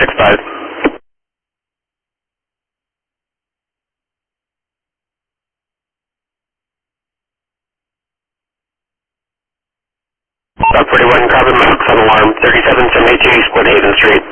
65. About 41, carbon masks on alarm, 3772 East Woodhaven Street.